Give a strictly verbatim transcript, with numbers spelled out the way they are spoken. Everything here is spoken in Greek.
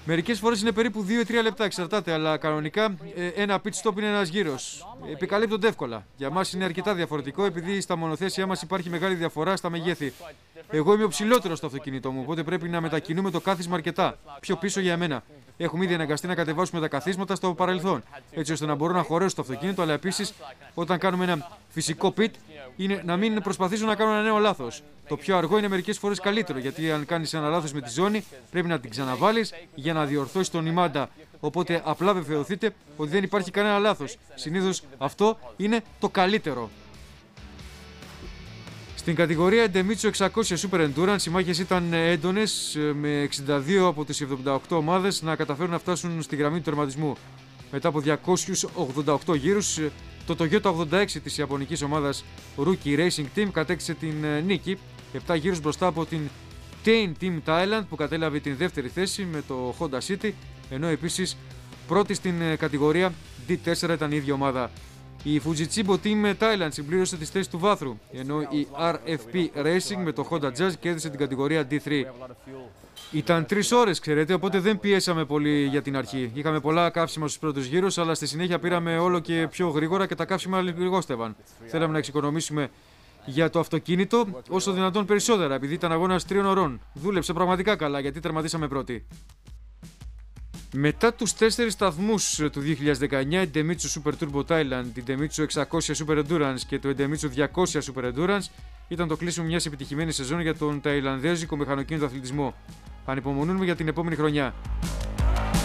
Μερικές φορές είναι περίπου δύο με τρία λεπτά, εξαρτάται, αλλά κανονικά ένα pit stop είναι ένας γύρος. Επικαλύπτονται εύκολα. Για μας είναι αρκετά διαφορετικό, επειδή στα μονοθέσια μας υπάρχει μεγάλη διαφορά στα μεγέθη. Εγώ είμαι ο ψηλότερος στο αυτοκίνητό μου, οπότε πρέπει να μετακινούμε το κάθισμα αρκετά πιο πίσω για μένα. Έχουμε ήδη αναγκαστεί να κατεβάσουμε τα καθίσματα στο παρελθόν, έτσι ώστε να μπορώ να χωρέσω το αυτοκίνητο, αλλά επίσης όταν κάνουμε ένα φυσικό pit, είναι να μην προσπαθήσω να κάνω ένα νέο λάθος. Το πιο αργό είναι μερικές φορές καλύτερο, γιατί αν κάνεις ένα λάθος με τη ζώνη, πρέπει να την ξαναβάλεις για να διορθώσεις τον ημάντα. Οπότε απλά βεβαιωθείτε ότι δεν υπάρχει κανένα λάθος. Συνήθως αυτό είναι το καλύτερο. Στην κατηγορία Idemitsu εξακόσια Super Endurance οι μάχες ήταν έντονες, με εξήντα δύο από τις εβδομήντα οκτώ ομάδες να καταφέρουν να φτάσουν στη γραμμή του τερματισμού. Μετά από διακόσιους ογδόντα οκτώ γύρους, το Toyota ογδόντα έξι της ιαπωνικής ομάδας Rookie Racing Team κατέκτησε την νίκη, επτά γύρους μπροστά από την Tain Team Thailand που κατέλαβε την δεύτερη θέση με το Honda City, ενώ επίσης πρώτη στην κατηγορία ντι φορ ήταν η ίδια ομάδα. Η Fujitsubo Team Thailand συμπλήρωσε τις θέσεις του βάθρου, ενώ η αρ εφ πι Racing με το Honda Jazz κέρδισε την κατηγορία ντι θρι. Ήταν τρεις ώρες, ξέρετε, οπότε δεν πιέσαμε πολύ για την αρχή. Είχαμε πολλά καύσιμα στους πρώτους γύρους, αλλά στη συνέχεια πήραμε όλο και πιο γρήγορα και τα καύσιμα λιγόστευαν. Θέλαμε να εξοικονομήσουμε για το αυτοκίνητο όσο δυνατόν περισσότερα, επειδή ήταν αγώνας τριών ωρών. Δούλεψε πραγματικά καλά, γιατί τερματίσαμε πρώτοι. Μετά τους τέσσερις σταθμούς του δύο χιλιάδες δεκαεννιά, η Idemitsu Super Turbo Thailand, η Idemitsu εξακόσια Super Endurance και το Idemitsu διακόσια Super Endurance ήταν το κλείσιμο μιας επιτυχημένης σεζόν για τον ταϊλανδέζικο μηχανοκίνητο αθλητισμό. Ανυπομονούμε για την επόμενη χρονιά.